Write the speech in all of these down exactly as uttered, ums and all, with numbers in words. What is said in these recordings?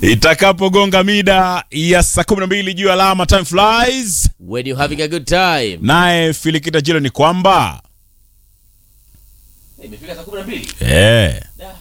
Itakapogonga mida ya saa kumi na mbili juu alama, time flies when you having a good time. Naye Filikita Jilo ni kwamba imefika saa kumi na mbili. Eh.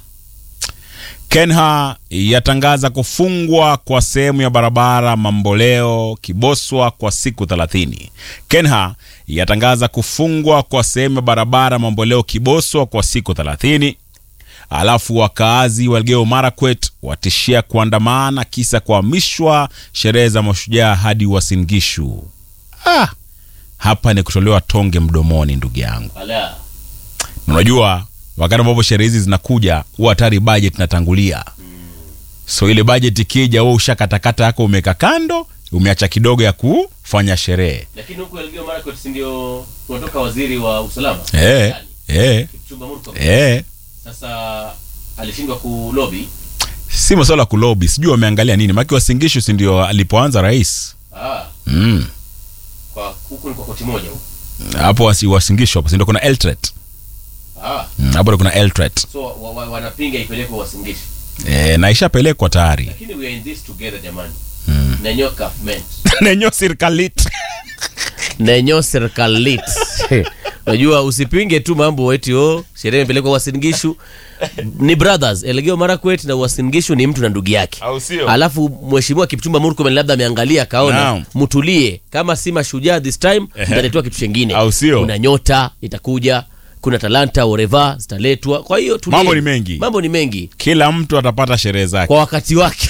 Kenha yatangaza kufungwa kwa sehemu ya barabara Mamboleo Kiboswa kwa siku thelathini. Kenha yatangaza kufungwa kwa sehemu ya barabara Mamboleo Kiboswa kwa siku thelathini. Alafu wakaazi wa Elgeyo Marakwet watishia kuandamana kisa kuhamishwa sherehe za mashujaa hadi Uasin Gishu. Ah, hapa ni kutolewa tonge mdomoni ndugu yangu. Ala. Unajua wakati ambapo sherehe hizi zinakuja huwa hatari budget inatangulia. Mm. So ile budget ikija wewe ushakatakata yako umeka kando, umeacha kidogo ya kufanya sherehe. Lakini huko Elgeyo Marakwet si ndio unatoka waziri wa usalama? Eh. Eh. Kipchumba Murkomen. Eh. Sasa alishindwa kulobi. Si masuala kulobi, sijui wameangalia nini. Maki Uasin Gishu si ndio alipoanza rais. Ah. Mm. Kwa huko ni kwa koti moja huko. Hapo wasi Uasin Gishu hapo si ndio kuna Eltret. Ah. Mm, hapo kuna Eltret. So wa, wa, wanapinga ipelekwe Uasin Gishu. Eh, na ishapelekwa tayari. Lakini we are in this together jamani. Mm. Nenyo government. Nenyo serikalit. Nenyo serikalit. Unajua usipinge tu mambo eti oh sherehe impelekwa Uasin Gishu. Ni brothers, Elgeyo Marakwet na Uasin Gishu ni mtu na ndugu yake. Alafu mheshimiwa Kipchumba Murkomen labda ameangalia kaona no. Mtulie kama si mashujaa this time ndio kitu kingine. Kuna nyota itakuja, kuna talanta oreva zitaletwa. Kwa hiyo tulie. Mambo ni mengi. Mambo ni mengi. Kila mtu atapata sherehe zake kwa wakati wake.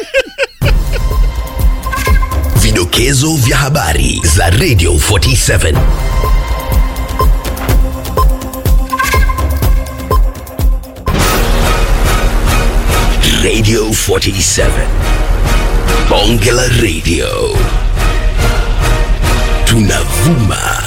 Vidokezo vya habari za Radio forty-seven. Radio forty-seven. Bonge la Radio. Tunavuma